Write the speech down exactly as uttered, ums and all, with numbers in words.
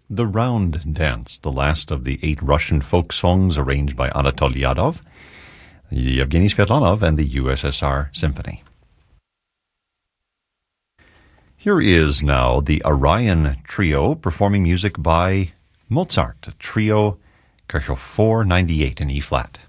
The Round Dance, the last of the eight Russian folk songs arranged by Anatoly Yadov, Yevgeny Svetlanov, and the U S S R Symphony. Here is now the Orion Trio performing music by Mozart, Trio, Kirchhoff four ninety-eight in E-flat.